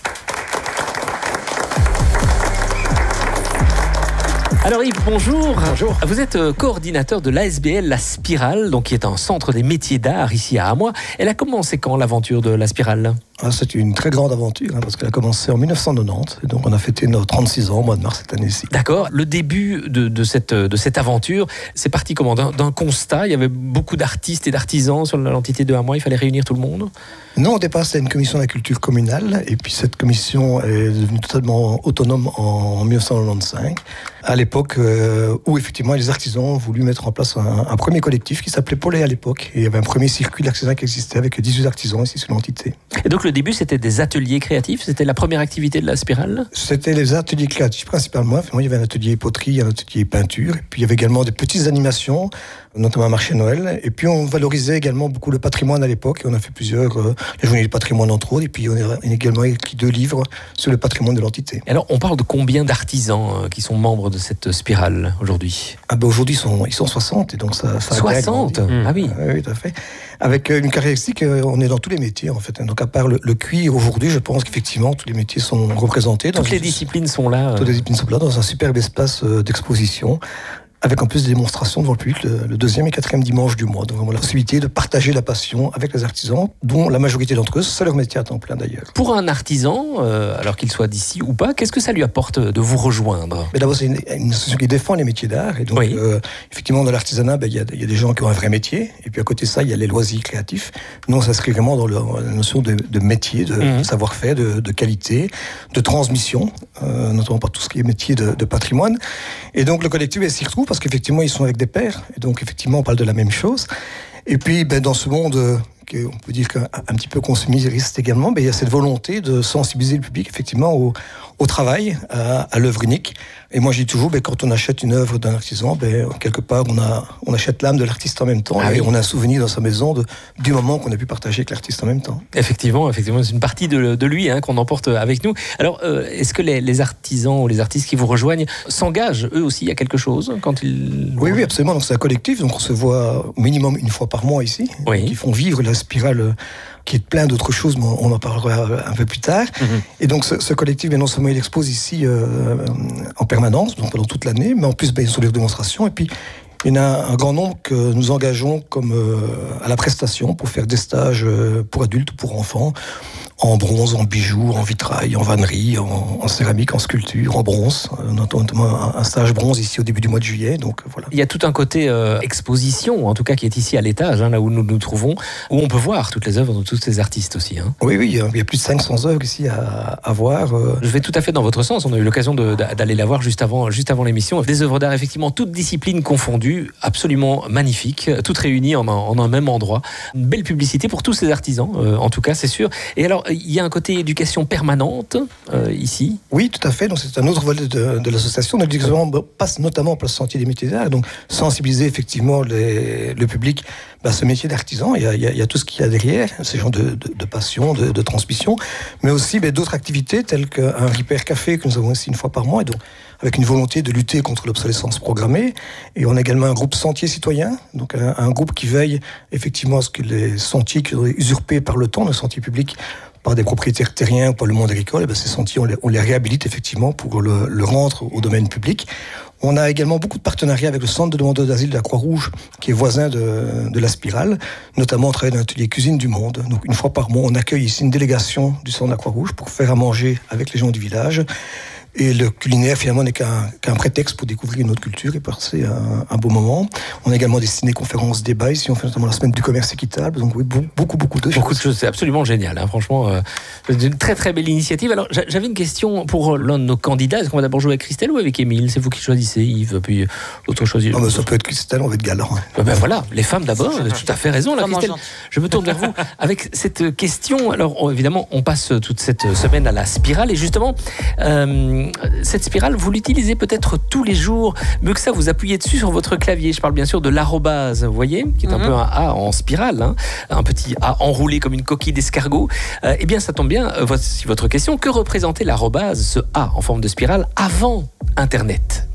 Alors Yves, bonjour. Bonjour. Vous êtes coordinateur de l'A S B L La Spirale, donc qui est un centre des métiers d'art ici à Amois. Elle a commencé quand l'aventure de La Spirale? Ah, c'est une très grande aventure, hein, parce qu'elle a commencé en dix-neuf cent quatre-vingt-dix, et donc on a fêté nos trente-six ans au mois de mars cette année-ci. D'accord. Le début de, de, cette, de cette aventure, c'est parti comment? D'un, d'un constat, il y avait beaucoup d'artistes et d'artisans sur l'entité de Amois, il fallait réunir tout le monde? Non, au départ, c'était une commission de la culture communale, et puis cette commission est devenue totalement autonome en dix-neuf cent quatre-vingt-quinze, à l'époque euh, où effectivement les artisans ont voulu mettre en place un, un premier collectif qui s'appelait Polé à l'époque, et il y avait un premier circuit d'artisans qui existait avec dix-huit artisans ici sur l'entité. Et donc le début, c'était des ateliers créatifs, c'était la première activité de La Spirale? C'était les ateliers créatifs principalement. Il y avait un atelier poterie, un atelier peinture, et puis il y avait également des petites animations, notamment un marché Noël. Et puis on valorisait également beaucoup le patrimoine à l'époque, et on a fait plusieurs, euh, les journées du patrimoine entre autres, et puis on a également écrit deux livres sur le patrimoine de l'entité. Alors on parle de combien d'artisans euh, qui sont membres de cette Spirale aujourd'hui? Ah ben aujourd'hui ils sont, ils sont soixante, et donc ça, ça soixante mmh. Ah oui. Oui, tout à fait. Avec une caractéristique, on est dans tous les métiers en fait. Donc à part le, le cuir, aujourd'hui, je pense qu'effectivement tous les métiers sont représentés. Toutes les disciplines sont là. Toutes les disciplines sont là dans un superbe espace d'exposition, avec en plus des démonstrations devant le public le, le deuxième et quatrième dimanche du mois. Donc vraiment la possibilité de partager la passion avec les artisans, dont la majorité d'entre eux, c'est leur métier à temps plein d'ailleurs. Pour un artisan, euh, alors qu'il soit d'ici ou pas, qu'est-ce que ça lui apporte de vous rejoindre? Mais d'abord, c'est une, une association qui défend les métiers d'art. Et donc, oui. euh, effectivement, dans l'artisanat, ben, y, a, y a des gens qui ont un vrai métier. Et puis à côté de ça, il y a les loisirs créatifs. Nous, on s'inscrit vraiment dans le, la notion de, de métier, de, mmh. de savoir-faire, de, de qualité, de transmission, euh, notamment par tout ce qui est métier de, de patrimoine. Et donc, le collectif s'y retrouve parce qu'effectivement, ils sont avec des pairs. Et donc, effectivement, on parle de la même chose. Et puis, ben, dans ce monde, euh, on peut dire qu'un un petit peu consumériste également, ben, il y a cette volonté de sensibiliser le public, effectivement, au, au travail, à, à l'œuvre unique. Et moi, je dis toujours, ben, quand on achète une œuvre d'un artisan, ben, quelque part, on, a, on achète l'âme de l'artiste en même temps. Ah et oui. On a un souvenir dans sa maison de, du moment qu'on a pu partager avec l'artiste en même temps. Effectivement, effectivement, c'est une partie de, de lui hein, qu'on emporte avec nous. Alors, euh, est-ce que les, les artisans ou les artistes qui vous rejoignent s'engagent, eux aussi, à quelque chose quand ils... Oui, oui, absolument. Donc, c'est un collectif. Donc, on se voit au minimum une fois par mois ici. Oui. Donc, ils font vivre la spirale qui est plein d'autres choses, mais on en parlera un peu plus tard. Mmh. Et donc, ce, ce collectif, bien non seulement il expose ici euh, en permanence, donc pendant toute l'année, mais en plus, ben, sur les démonstrations. Et puis, il y en a un grand nombre que nous engageons comme euh, à la prestation pour faire des stages euh, pour adultes ou pour enfants, en bronze, en bijoux, en vitrail, en vannerie, en, en céramique, en sculpture, en bronze. On a notamment un, un stage bronze ici au début du mois de juillet. Donc voilà. Il y a tout un côté euh, exposition, en tout cas qui est ici à l'étage, hein, là où nous nous trouvons, où on peut voir toutes les œuvres de tous ces artistes aussi. Hein. Oui, oui, il y a plus de cinq cents œuvres ici à, à voir. Euh... Je vais tout à fait dans votre sens. On a eu l'occasion de, d'aller la voir juste avant, juste avant l'émission. Des œuvres d'art, effectivement, toutes disciplines confondues, absolument magnifiques, toutes réunies en un, en un même endroit. Une belle publicité pour tous ces artisans, euh, en tout cas, c'est sûr. Et alors, il y a un côté éducation permanente euh, ici. Oui, tout à fait. Donc c'est un autre volet de, de l'association. L'éducation passe notamment par le sentier des métiers d'art. Donc sensibiliser effectivement les, le public à ce métier d'artisan. Il y a, il y a, il y a tout ce qu'il y a derrière, ces gens de, de, de passion, de, de transmission, mais aussi ben, d'autres activités telles qu'un Repair Café que nous avons ici une fois par mois, et donc avec une volonté de lutter contre l'obsolescence programmée. Et on a également un groupe Sentier Citoyen, donc un, un groupe qui veille effectivement à ce que les sentiers qui sont usurpés par le temps, le sentier public, par des propriétaires terriens ou par le monde agricole, et bien ces sentiers, on les, on les réhabilite effectivement pour le, le rendre au domaine public. On a également beaucoup de partenariats avec le centre de demandeurs d'asile de la Croix-Rouge, qui est voisin de, de la Spirale, notamment on travaille dans l'atelier Cuisine du Monde. Donc une fois par mois, on accueille ici une délégation du centre de la Croix-Rouge pour faire à manger avec les gens du village. Et le culinaire, finalement, n'est qu'un, qu'un prétexte pour découvrir une autre culture et passer un, un beau moment. On a également des ciné-conférences, débats. Ici, on fait notamment la semaine du commerce équitable. Donc, oui, beaucoup, beaucoup de choses. Beaucoup de choses. C'est absolument génial. Hein. Franchement, euh, c'est une très, très belle initiative. Alors, j'avais une question pour l'un de nos candidats. Est-ce qu'on va d'abord jouer avec Christelle ou avec Émile? C'est vous qui choisissez, Yves, puis l'autre choisit. Non, mais ça peut être Christelle, on va être galant. Hein. Ben voilà, les femmes d'abord. Vous avez tout à fait raison, là, Christelle. Je me tourne vers vous avec cette question. Alors, on, évidemment, on passe toute cette semaine à la spirale. Et justement, euh, cette spirale, vous l'utilisez peut-être tous les jours. Mieux que ça, vous appuyez dessus sur votre clavier. Je parle bien sûr de l'arrobase, vous voyez, qui est un mm-hmm. peu un A en spirale, hein, un petit A enroulé comme une coquille d'escargot. Euh, eh bien, ça tombe bien, euh, voici votre question. Que représentait l'arrobase, ce A en forme de spirale, avant Internet?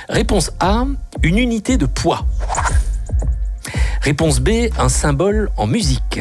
Réponse A, une unité de poids. Réponse B, un symbole en musique.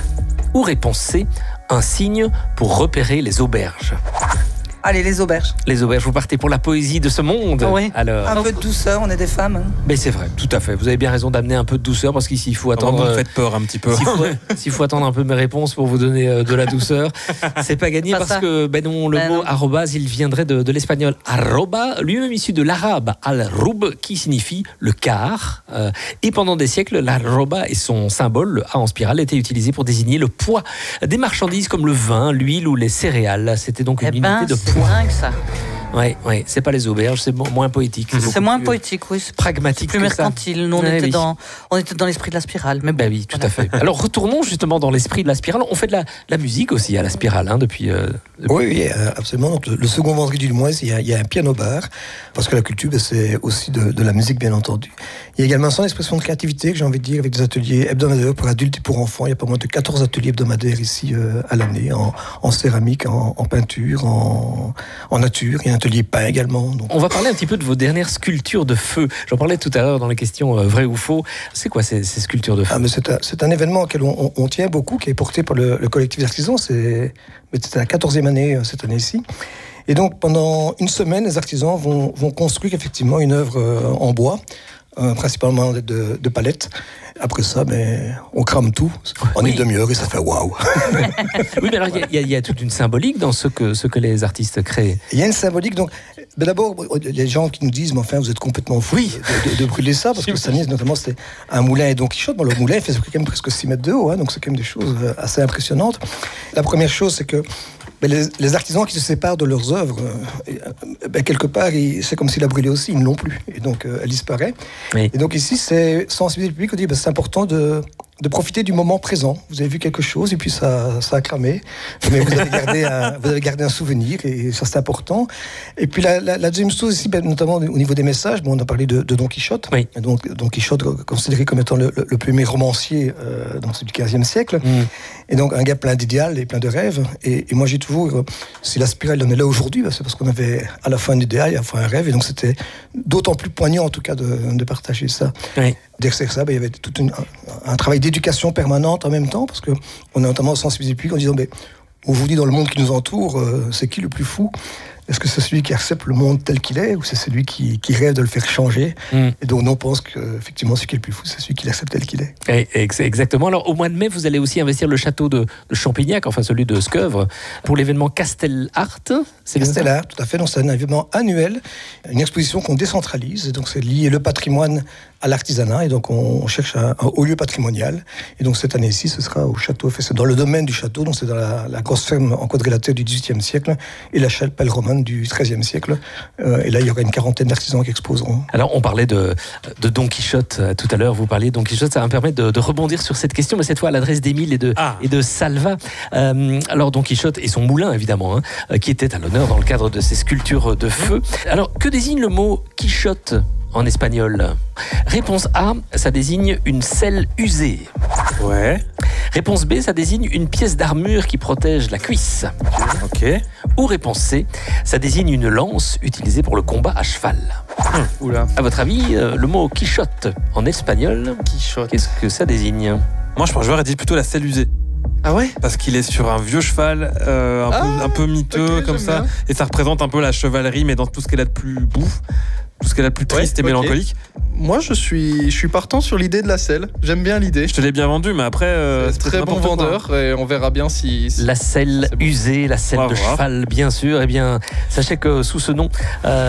Ou réponse C, un signe pour repérer les auberges. Allez, les auberges. Les auberges, vous partez pour la poésie de ce monde. Oui. Alors, Un peu de douceur, on est des femmes. Hein. mais c'est vrai, tout à fait. Vous avez bien raison d'amener un peu de douceur parce qu'ici il faut attendre. Vous me faites peur un petit peu. S'il faut, s'il faut attendre un peu mes réponses pour vous donner euh, de la douceur, c'est pas gagné Pas parce ça. que ben non, le Ben mot non. arrobase, il viendrait de, de l'espagnol arroba, lui-même issu de l'arabe al-roub, qui signifie le quart. Euh, et pendant des siècles, l'arroba et son symbole, le A en spirale, étaient utilisés pour désigner le poids des marchandises comme le vin, l'huile ou les céréales. C'était donc une Eh ben, unité de c'est poids. dingue ça. Ouais, ouais, c'est pas les auberges, c'est mo- moins poétique. C'est beaucoup moins plus, euh, poétique, oui. C'est pragmatique plus que ça. mercantile. Nous, on, Ouais, était oui. dans, on était dans l'esprit de la spirale. Mais bon, Ben oui, tout voilà. à fait. Alors retournons justement dans l'esprit de la spirale. On fait de la, la musique aussi à la spirale hein, depuis, euh, depuis- Oui, oui, euh, absolument. Donc, le, le second vendredi du mois, il y, a, il y a un piano bar, parce que la culture, ben, c'est aussi de, de la musique, bien entendu. Il y a également un centre d'expression de créativité, que j'ai envie de dire, avec des ateliers hebdomadaires pour adultes et pour enfants. Il y a pas moins de quatorze ateliers hebdomadaires ici euh, à l'année, en, en céramique, en, en peinture, en, en nature. Il y a un atelier peint également. Donc. On va parler un petit peu de vos dernières sculptures de feu. J'en parlais tout à l'heure dans les questions euh, vrai ou faux. C'est quoi ces, ces sculptures de feu? Ah, mais c'est, un, c'est un événement auquel on, on, on tient beaucoup, qui est porté par le, le collectif d'artisans. C'est, mais c'était la quatorzième année euh, cette année-ci. Et donc, pendant une semaine, les artisans vont, vont construire effectivement une œuvre euh, en bois, euh, principalement de, de, de palettes. Après ça, ben, on crame tout en Oui. une demi-heure et ça fait waouh. Oui, mais alors il y, a- il y a toute une symbolique dans ce que, ce que les artistes créent. Il y a une symbolique. Donc, ben d'abord, il y a des gens qui nous disent, mais enfin, vous êtes complètement fou Oui. de, de- de brûler ça, parce que Stanis, notamment, c'était un moulin et Don Quichotte. Bon, le moulin, il fait quand même presque six mètres de haut, hein, donc c'est quand même des choses euh, assez impressionnantes. La première chose, c'est que ben, les, les artisans qui se séparent de leurs œuvres, euh, ben, quelque part, ils- c'est comme s'il a brûlé aussi, ils ne l'ont plus. Et donc, euh, elle disparaît. Oui. Et donc, ici, c'est sensibiliser le public, on dit, ben, c'est important de, de profiter du moment présent. Vous avez vu quelque chose, et puis ça, ça a cramé. Mais vous avez gardé un, vous avez gardé un souvenir, et ça, c'est important. Et puis, la, la, la deuxième chose ici, ben, notamment au niveau des messages, bon, on a parlé de, de Don Quichotte. Oui. Et donc, Don Quichotte, considéré comme étant le, le, le premier romancier euh, donc, c'est du quinzième siècle. Mm. Et donc, un gars plein d'idéal et plein de rêves. Et, et moi, j'ai toujours, euh, si la spirale en est là aujourd'hui, ben, c'est parce qu'on avait à la fois un idéal et à la fois un rêve. Et donc, c'était d'autant plus poignant, en tout cas, de, de partager ça. Oui. Derrière ça, ben, il y avait tout une, un, un travail d'éducation permanente en même temps, parce qu'on a notamment sensibilisé le public en disant, ben, aujourd'hui, dans le monde qui nous entoure, euh, c'est qui le plus fou ? Est-ce que c'est celui qui accepte le monde tel qu'il est, ou c'est celui qui, qui rêve de le faire changer ? Mm. Et donc, nous, on pense qu'effectivement, celui qui est le plus fou, c'est celui qui l'accepte tel qu'il est. Et- ex- Exactement. Alors, au mois de mai, vous allez aussi investir le château de, de Champignac, enfin celui de Sceuvres, pour l'événement Castel Art. C'est bien ça Castellar, tout à fait. Donc, c'est un événement annuel, une exposition qu'on décentralise. Et donc, c'est lié le patrimoine à l'artisanat. Et donc, on cherche un, un haut lieu patrimonial. Et donc, cette année-ci, ce sera au château. C'est dans le domaine du château. Donc, c'est dans la, la grosse ferme en quadrilatère du dix-huitième siècle et la chapelle romane du treizième siècle. Euh, et là, il y aura une quarantaine d'artisans qui exposeront. Alors, on parlait de, de Don Quichotte euh, tout à l'heure. Vous parliez de Don Quichotte. Ça va me permettre de, de rebondir sur cette question, mais cette fois à l'adresse d'Émile et de, Ah. et de Salva. Euh, alors, Don Quichotte et son moulin, évidemment, hein, euh, qui était à l'honneur dans le cadre de ces sculptures de feu. Alors, que désigne le mot Quichotte en espagnol? Réponse A, ça désigne une selle usée. Ouais, Réponse B, ça désigne une pièce d'armure qui protège la cuisse. ok. Ou réponse C, ça désigne une lance utilisée pour le combat à cheval. Oula, À votre avis, euh, le mot Quichotte en espagnol, Quichotte. qu'est-ce que ça désigne? Moi, je pense que je vais dire plutôt la selle usée. Ah ouais? Parce qu'il est sur un vieux cheval, euh, un, Ah, peu, un peu miteux, ok, comme j'aime ça. bien. Et ça représente un peu la chevalerie, mais dans tout ce qu'elle a de plus bouffe, tout ce qu'elle a de plus triste Ouais, et ok. mélancolique. Moi, je suis, je suis partant sur l'idée de la selle. J'aime bien l'idée. Je te l'ai bien vendu, mais après. euh, C'est peut-être très bon n'importe quoi. vendeur et on verra bien si. si- La selle C'est bon. usée, la selle On va de voir. cheval, bien sûr. Eh bien, sachez que sous ce nom,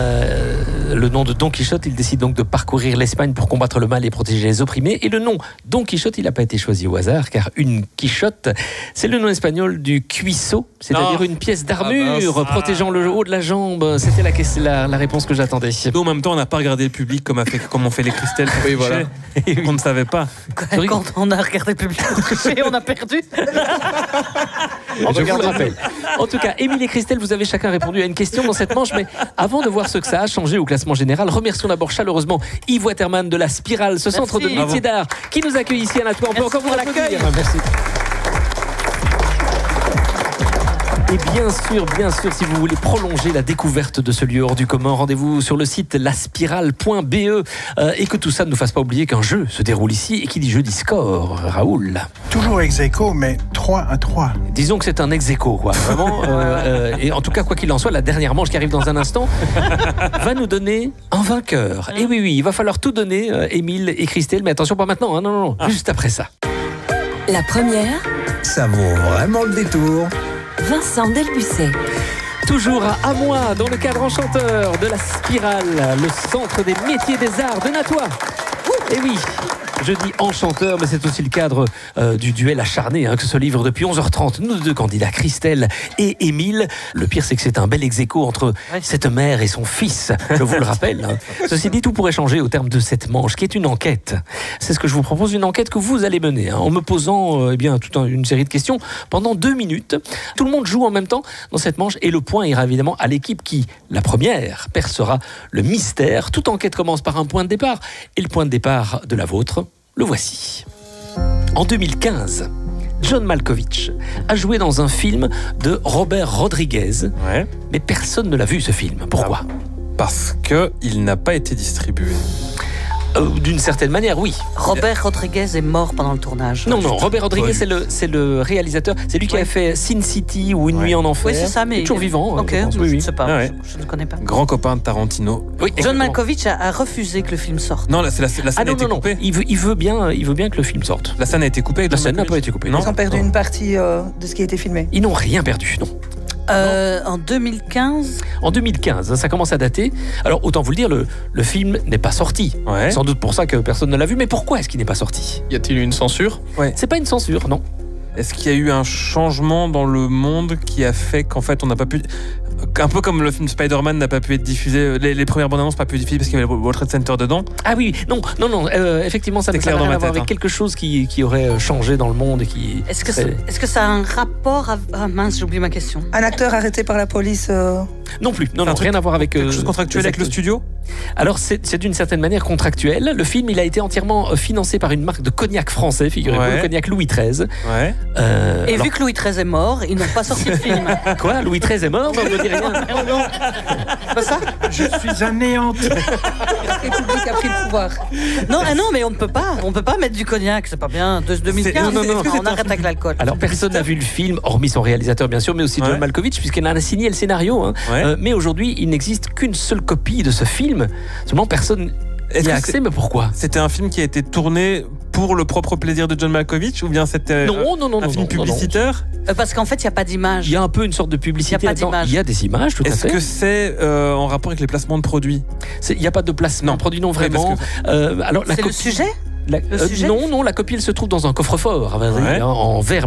euh, le nom de Don Quichotte, il décide donc de parcourir l'Espagne pour combattre le mal et protéger les opprimés. Et le nom Don Quichotte, il n'a pas été choisi au hasard, car une quichotte, c'est le nom espagnol du cuisseau, c'est-à-dire Oh. une pièce d'armure Ah mince. protégeant le haut de la jambe. C'était la, question- la, la réponse que j'attendais. Nous, en même temps, on n'a pas regardé le public comme, a fait, comme on fait les Christelle. pour Oui, tricher. voilà. On ne savait pas. Quand on a regardé le public tricher, on a perdu. Je vous le rappelle. En tout cas, Émile et Christelle, vous avez chacun répondu à une question dans cette manche, mais avant de voir ce que ça a changé au classement général, remercions d'abord chaleureusement Yves Waterman de la Spirale, ce centre de Merci. métier d'art qui nous accueille ici à Natois. On peut Merci encore vous pour l'accueillir. l'accueil. Merci. Et bien sûr, bien sûr, si vous voulez prolonger la découverte de ce lieu hors du commun, rendez-vous sur le site la spirale point b e euh, et que tout ça ne nous fasse pas oublier qu'un jeu se déroule ici et qui dit jeu dit score. Raoul. Toujours ex aequo, mais trois à trois. Disons que c'est un ex aequo, quoi. Vraiment. euh, euh, et en tout cas, quoi qu'il en soit, la dernière manche qui arrive dans un instant va nous donner un vainqueur. Et oui, oui, il va falloir tout donner, euh, Émile et Christelle, mais attention, pas maintenant, hein, non, non, non, ah. juste après ça. La première, ça vaut vraiment le détour. Vincent Delbussé. Toujours à Amois, dans le cadre enchanteur de la Spirale, le centre des métiers des arts de Natois. Et oui, je dis enchanteur, mais c'est aussi le cadre euh, du duel acharné hein, que se livre depuis onze heures trente nos deux candidats, Christelle et Émile. Le pire, c'est que c'est un bel ex-aequo entre cette mère et son fils, je vous le rappelle. Hein. Ceci dit, tout pourrait changer au terme de cette manche, qui est une enquête. C'est ce que je vous propose, une enquête que vous allez mener, hein, en me posant euh, eh bien, toute un, une série de questions pendant deux minutes. Tout le monde joue en même temps dans cette manche, et le point ira évidemment à l'équipe qui, la première, percera le mystère. Toute enquête commence par un point de départ, et le point de départ de la vôtre, le voici. En deux mille quinze, John Malkovich a joué dans un film de Robert Rodriguez, ouais. mais personne ne l'a vu ce film. Pourquoi ? Parce qu'il n'a pas été distribué. Euh, d'une certaine manière, oui. Robert Rodriguez est mort pendant le tournage. Non, non, Robert Rodriguez, c'est le, c'est le réalisateur. C'est lui qui ouais. a fait Sin City ou Une ouais. nuit en enfer. Oui, c'est ça, mais. Il est toujours vivant. Ok, je, je, oui, je oui. ne sais pas. Ah ouais. je, je ne connais pas. Grand copain de Tarantino. Oui, John Malkovich a, a refusé que le film sorte. Non, la, la, la scène ah, non, a été non, coupée. Non. Il veut, il, veut bien, il veut bien que le film sorte. La scène a été coupée. La scène n'a pas été coupée. Non. Ils ont perdu non. une partie euh, de ce qui a été filmé. Ils n'ont rien perdu, non. Euh, en deux mille quinze En deux mille quinze, ça commence à dater. Alors, autant vous le dire, le, le film n'est pas sorti. Ouais. Sans doute pour ça que personne ne l'a vu. Mais pourquoi est-ce qu'il n'est pas sorti ? Y a-t-il eu une censure ? Ouais. C'est pas une censure, non. Est-ce qu'il y a eu un changement dans le monde qui a fait qu'en fait on n'a pas pu... Un peu comme le film Spider-Man n'a pas pu être diffusé, les, les premières bandes annonces n'ont pas pu être diffusées parce qu'il y avait le World Trade Center dedans. Ah oui, non, non, non, euh, effectivement ça n'a rien à voir tête, avec hein. quelque chose qui, qui aurait changé dans le monde et qui... Est-ce que, serait... est-ce que ça a un rapport à... Ah mince, j'ai oublié ma question. Un acteur arrêté par la police euh... Non plus, non, non, rien à voir avec... Quelque euh, chose contractuel avec le studio ? Alors c'est, c'est d'une certaine manière contractuel. Le film il a été entièrement financé par une marque de cognac français, figurez-vous, ouais. le cognac Louis treize. Ouais. Euh, et alors... vu que Louis treize est mort, ils n'ont pas sorti le film. Quoi ? Louis treize est mort ? Non, on ne dit rien. Non, non. C'est pas ça ? Je suis anéanti. La République a pris le pouvoir. Non, ah non, mais on ne peut pas. On ne peut pas mettre du cognac, c'est pas bien. De deux mille quinze, non, non, non. on arrête avec l'alcool. Alors personne n'a vu le film, hormis son réalisateur bien sûr, mais aussi John ouais. Malkovich, puisqu'il en a signé le scénario. Hein. Ouais. Euh, mais aujourd'hui, il n'existe qu'une seule copie de ce film. Seulement personne n'y a accès, mais pourquoi ? C'était un film qui a été tourné pour le propre plaisir de John Malkovich ou bien c'était non, non, non, un non, film non, publicitaire ? Euh, parce qu'en fait, il n'y a pas d'image. Il y a un peu une sorte de publicité. Il y a pas d'image. Il y a des images, tout Est-ce à fait. Est-ce que c'est euh, en rapport avec les placements de produits ? Il n'y a pas de placement de produits, non vraiment. Que... Euh, alors, la c'est copie... le sujet la, le euh, sujet Non, non, la copie, elle se trouve dans un coffre-fort, ouais. en verre.